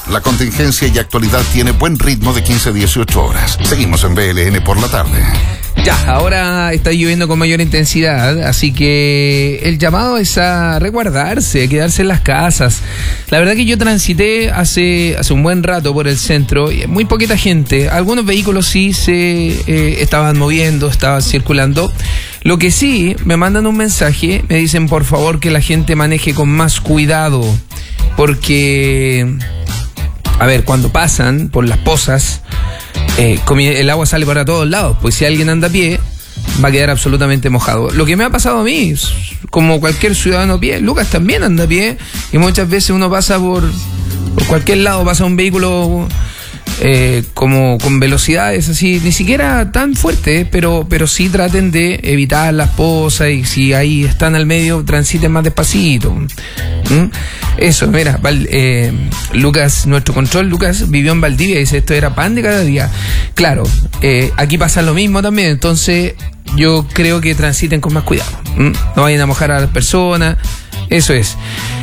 La contingencia y actualidad tiene buen ritmo de 15 a 18 horas. Seguimos en BLN por la tarde. Ya, ahora está lloviendo con mayor intensidad, así que el llamado es a resguardarse, a quedarse en las casas. La verdad que yo transité hace un buen rato por el centro, y muy poquita gente. Algunos vehículos sí se estaban moviendo, estaban circulando. Lo que sí, me mandan un mensaje, me dicen por favor que la gente maneje con más cuidado, porque, a ver, cuando pasan por las pozas, el agua sale para todos lados, pues si alguien anda a pie va a quedar absolutamente mojado. Lo que me ha pasado a mí, como cualquier ciudadano a pie, Lucas también anda a pie, y muchas veces uno pasa por cualquier lado, pasa un vehículo como con velocidades así, ni siquiera tan fuertes, pero sí traten de evitar las pozas, y si ahí están al medio, transiten más despacito. Eso, mira, Lucas, nuestro control, Lucas vivió en Valdivia y dice, esto era pan de cada día. Claro, aquí pasa lo mismo también, entonces yo creo que transiten con más cuidado. No vayan a mojar a las personas, eso es.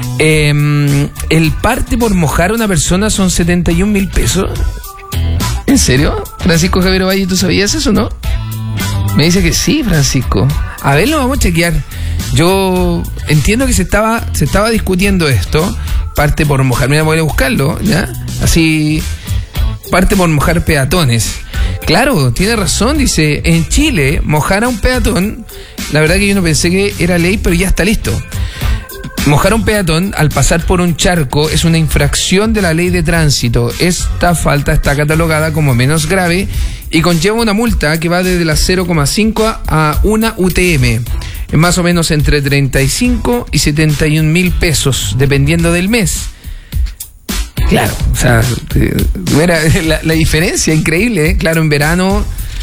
El parte por mojar a una persona son 71.000 pesos. ¿En serio? Francisco Javier Valle, ¿tú sabías eso, no? Me dice que sí, Francisco. A ver, lo vamos a chequear. Yo entiendo que se estaba discutiendo esto. Parte por mojar. Mira, voy a buscarlo, ¿ya? Así, parte por mojar peatones. Claro, tiene razón, dice, en Chile, mojar a un peatón, la verdad que yo no pensé que era ley, pero ya está listo. Mojar a un peatón al pasar por un charco es una infracción de la ley de tránsito. Esta falta está catalogada como menos grave y conlleva una multa que va desde las 0,5 a 1 UTM. Es más o menos entre 35 y 71.000 pesos, dependiendo del mes. Claro, o sea, mira, la diferencia, increíble, ¿eh? Claro, en verano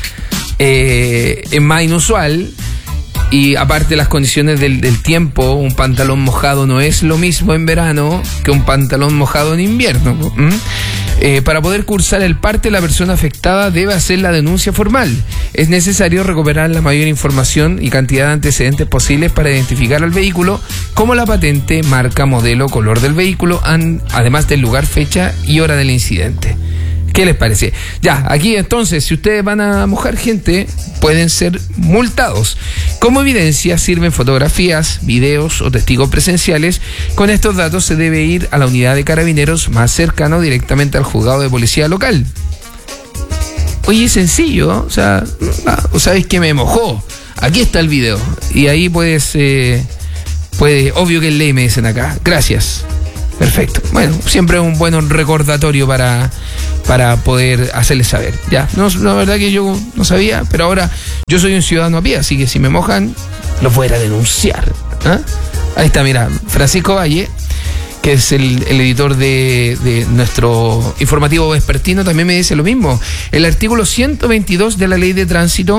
es más inusual. Y aparte las condiciones del tiempo, un pantalón mojado no es lo mismo en verano que un pantalón mojado en invierno. Para poder cursar el parte, la persona afectada debe hacer la denuncia formal. Es necesario recuperar la mayor información y cantidad de antecedentes posibles para identificar al vehículo, como la patente, marca, modelo, color del vehículo, además del lugar, fecha y hora del incidente. ¿Qué les parece? Ya, aquí entonces, si ustedes van a mojar gente, pueden ser multados. Como evidencia sirven fotografías, videos o testigos presenciales. Con estos datos se debe ir a la unidad de carabineros más cercano, directamente al juzgado de policía local. Oye, es sencillo, o sea, ¿sabes qué me mojó? Aquí está el video. Y ahí puedes, obvio que es ley, me dicen acá. Gracias. Perfecto. Bueno, siempre es un buen recordatorio para poder hacerles saber. Ya, no, la verdad que yo no sabía, pero ahora yo soy un ciudadano a pie, así que si me mojan, los voy a ir a denunciar. ¿Ah? Ahí está, mira, Francisco Valle, que es el editor de nuestro informativo vespertino, también me dice lo mismo. El artículo 122 de la Ley de Tránsito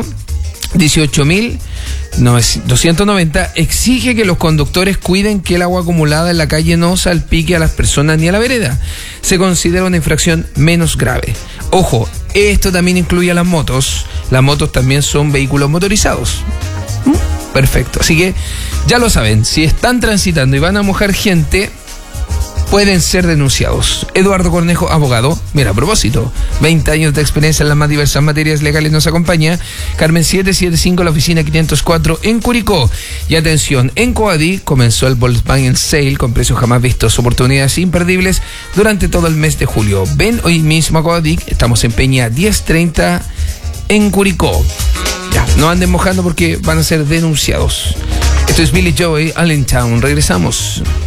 18.290 exige que los conductores cuiden que el agua acumulada en la calle no salpique a las personas ni a la vereda. Se considera una infracción menos grave. Ojo, esto también incluye a las motos. Las motos también son vehículos motorizados. Perfecto. Así que ya lo saben, si están transitando y van a mojar gente, pueden ser denunciados. Eduardo Cornejo, abogado. Mira, a propósito, 20 años de experiencia en las más diversas materias legales nos acompaña. Carmen 775, la oficina 504 en Curicó. Y atención, en Coadí comenzó el Volkswagen Sale con precios jamás vistos, oportunidades imperdibles durante todo el mes de julio. Ven hoy mismo a Coadí, estamos en Peña 1030 en Curicó. Ya, no anden mojando porque van a ser denunciados. Esto es Billy Joy, Allentown. Regresamos.